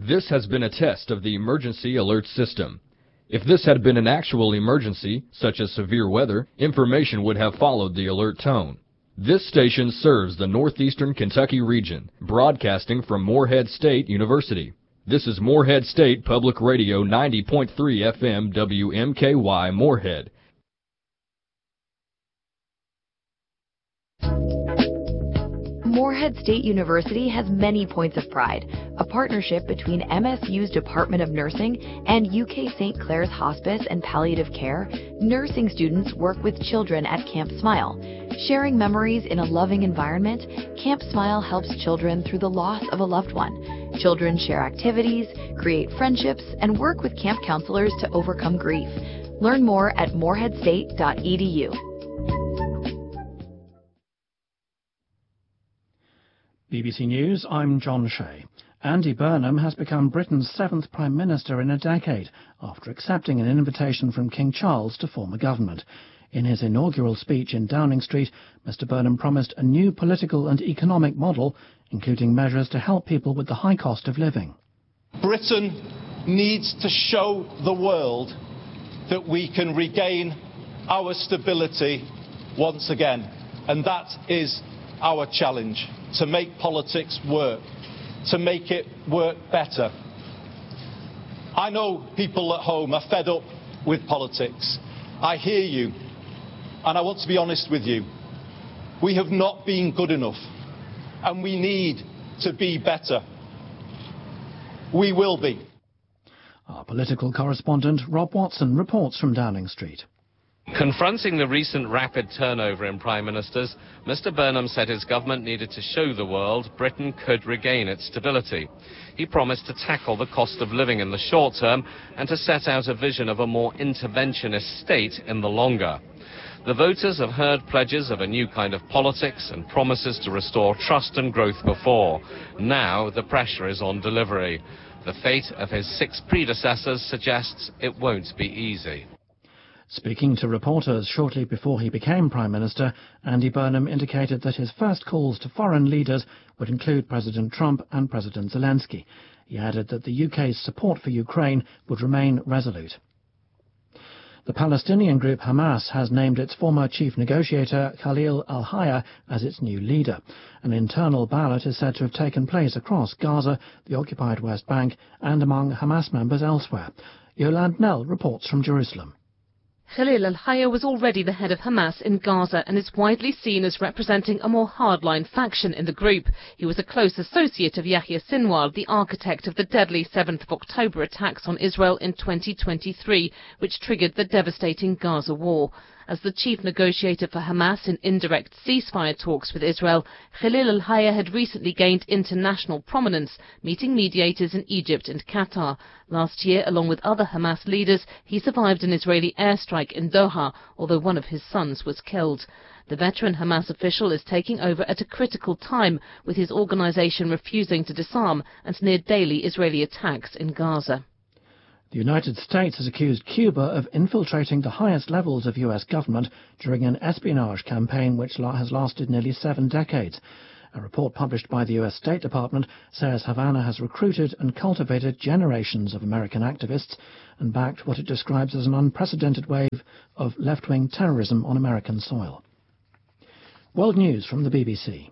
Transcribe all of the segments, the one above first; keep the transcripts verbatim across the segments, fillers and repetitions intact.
This has been a test of the emergency alert system. If this had been an actual emergency, such as severe weather, information would have followed the alert tone. This station serves the northeastern Kentucky region, broadcasting from Morehead State University. This is Morehead State Public Radio ninety point three F M W M K Y Morehead. Morehead State University has many points of pride. A partnership between M S U's Department of Nursing and U K Saint Clair's Hospice and Palliative Care, nursing students work with children at Camp Smile. Sharing memories in a loving environment, Camp Smile helps children through the loss of a loved one. Children share activities, create friendships, and work with camp counselors to overcome grief. Learn more at morehead state dot e d u. B B C News, I'm John Shea. Andy Burnham has become Britain's seventh Prime Minister in a decade after accepting an invitation from King Charles to form a government. In his inaugural speech in Downing Street, Mr Burnham promised a new political and economic model, including measures to help people with the high cost of living. Britain needs to show the world that we can regain our stability once again, and that is our challenge, to make politics work, to make it work better. I know people at home are fed up with politics. I hear you, and I want to be honest with you. We have not been good enough, and we need to be better. We will be. Our political correspondent Rob Watson reports from Downing Street. Confronting the recent rapid turnover in prime ministers, Mr Burnham said his government needed to show the world Britain could regain its stability. He promised to tackle the cost of living in the short term and to set out a vision of a more interventionist state in the longer. The voters have heard pledges of a new kind of politics and promises to restore trust and growth before. Now the pressure is on delivery. The fate of his six predecessors suggests it won't be easy. Speaking to reporters shortly before he became Prime Minister, Andy Burnham indicated that his first calls to foreign leaders would include President Trump and President Zelensky. He added that the U K's support for Ukraine would remain resolute. The Palestinian group Hamas has named its former chief negotiator Khalil al-Hayya as its new leader. An internal ballot is said to have taken place across Gaza, the occupied West Bank, and among Hamas members elsewhere. Yolande Nell reports from Jerusalem. Khalil al-Hayya was already the head of Hamas in Gaza and is widely seen as representing a more hardline faction in the group. He was a close associate of Yahya Sinwar, the architect of the deadly seventh of October attacks on Israel in twenty twenty-three, which triggered the devastating Gaza war. As the chief negotiator for Hamas in indirect ceasefire talks with Israel, Khalil al-Hayya had recently gained international prominence, meeting mediators in Egypt and Qatar. Last year, along with other Hamas leaders, he survived an Israeli airstrike in Doha, although one of his sons was killed. The veteran Hamas official is taking over at a critical time, with his organization refusing to disarm and near daily Israeli attacks in Gaza. The United States has accused Cuba of infiltrating the highest levels of U S government during an espionage campaign which has lasted nearly seven decades. A report published by the U S State Department says Havana has recruited and cultivated generations of American activists and backed what it describes as an unprecedented wave of left-wing terrorism on American soil. World News from the B B C.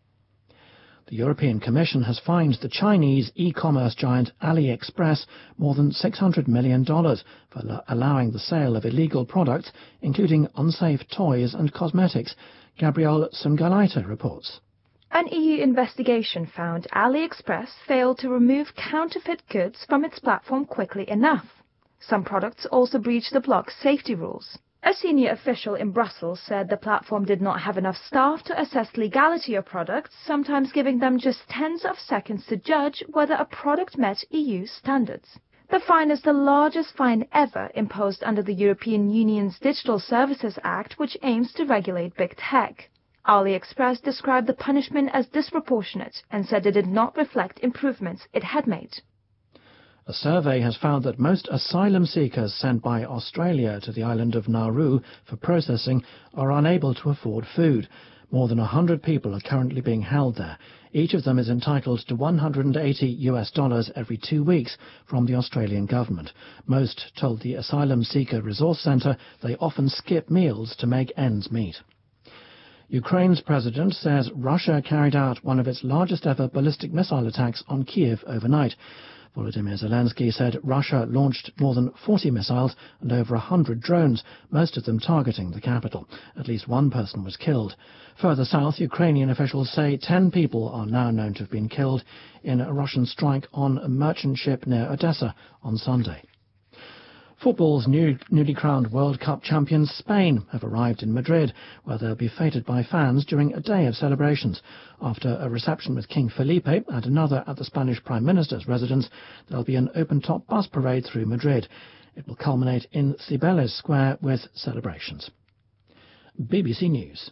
The European Commission has fined the Chinese e-commerce giant AliExpress more than six hundred million dollars for allowing the sale of illegal products, including unsafe toys and cosmetics. Gabrielle Sungalaita reports. An E U investigation found AliExpress failed to remove counterfeit goods from its platform quickly enough. Some products also breached the bloc's safety rules. A senior official in Brussels said the platform did not have enough staff to assess legality of products, sometimes giving them just tens of seconds to judge whether a product met E U standards. The fine is the largest fine ever imposed under the European Union's Digital Services Act, which aims to regulate big tech. AliExpress described the punishment as disproportionate and said it did not reflect improvements it had made. A survey has found that most asylum seekers sent by Australia to the island of Nauru for processing are unable to afford food. More than one hundred people are currently being held there. Each of them is entitled to one hundred eighty US dollars every two weeks from the Australian government. Most told the Asylum Seeker Resource Centre they often skip meals to make ends meet. Ukraine's president says Russia carried out one of its largest ever ballistic missile attacks on Kiev overnight. Volodymyr Zelensky said Russia launched more than forty missiles and over one hundred drones, most of them targeting the capital. At least one person was killed. Further south, Ukrainian officials say ten people are now known to have been killed in a Russian strike on a merchant ship near Odessa on Sunday. Football's new, newly crowned World Cup champions Spain have arrived in Madrid, where they'll be feted by fans during a day of celebrations. After a reception with King Felipe and another at the Spanish Prime Minister's residence, there'll be an open-top bus parade through Madrid. It will culminate in Cibeles Square with celebrations. B B C News.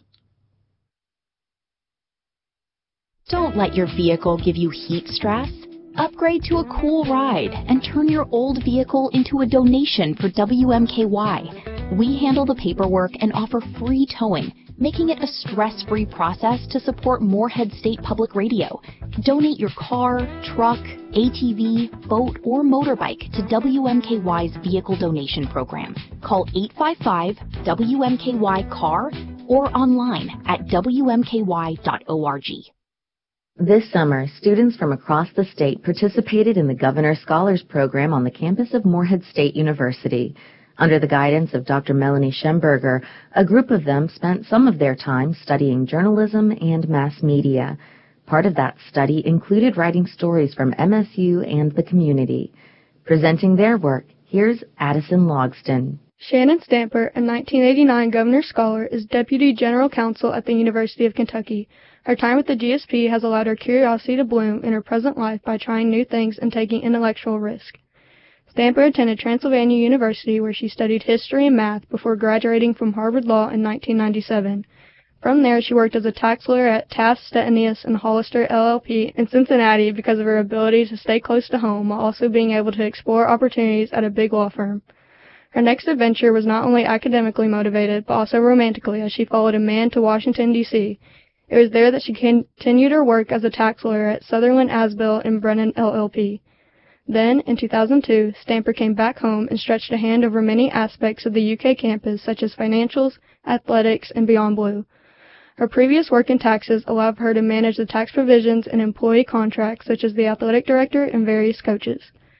Don't let your vehicle give you heat stress. Upgrade to a cool ride and turn your old vehicle into a donation for W M K Y. We handle the paperwork and offer free towing, making it a stress-free process to support Moorhead State Public Radio. Donate your car, truck, A T V, boat, or motorbike to W M K Y's Vehicle Donation Program. Call eight five five W M K Y C A R or online at W M K Y dot org. This summer, students from across the state participated in the Governor Scholars Program on the campus of Moorhead State University. Under the guidance of Doctor Melanie Schemberger, a group of them spent some of their time studying journalism and mass media. Part of that study included writing stories from M S U and the community. Presenting their work, here's Addison Logston. Shannon Stamper, a nineteen eighty-nine Governor Scholar, is Deputy General Counsel at the University of Kentucky. Her time at the G S P has allowed her curiosity to bloom in her present life by trying new things and taking intellectual risk. Stamper attended Transylvania University, where she studied history and math before graduating from Harvard Law in nineteen ninety-seven. From there, she worked as a tax lawyer at Taft, Stettinius and Hollister L L P in Cincinnati because of her ability to stay close to home while also being able to explore opportunities at a big law firm. Her next adventure was not only academically motivated, but also romantically, as she followed a man to Washington, D C It was there that she continued her work as a tax lawyer at Sutherland Asbill and Brennan L L P. Then, in two thousand two, Stamper came back home and stretched a hand over many aspects of the U K campus, such as financials, athletics, and Beyond Blue. Her previous work in taxes allowed her to manage the tax provisions and employee contracts, such as the athletic director and various coaches.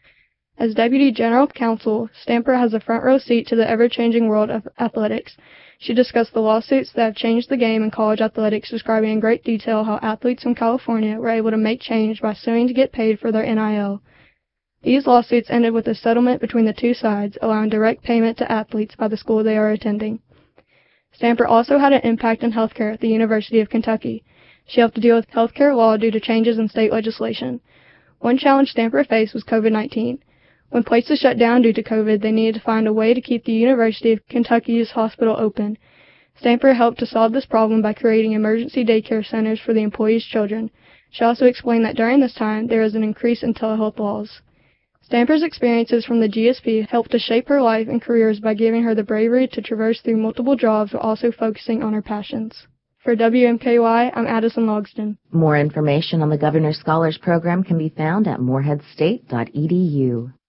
As Deputy General Counsel, Stamper has a front-row seat to the ever-changing world of athletics. She discussed the lawsuits that have changed the game in college athletics, describing in great detail how athletes from California were able to make change by suing to get paid for their N I L. These lawsuits ended with a settlement between the two sides, allowing direct payment to athletes by the school they are attending. Stamper also had an impact in healthcare at the University of Kentucky. She helped to deal with healthcare law due to changes in state legislation. One challenge Stamper faced was COVID nineteen. When places shut down due to COVID, they needed to find a way to keep the University of Kentucky's hospital open. Stamper helped to solve this problem by creating emergency daycare centers for the employees' children. She also explained that during this time, there was an increase in telehealth laws. Stamper's experiences from the G S P helped to shape her life and careers by giving her the bravery to traverse through multiple jobs while also focusing on her passions. For W M K Y, I'm Addison Logston. More information on the Governor Scholars Program can be found at moorhead state dot e d u.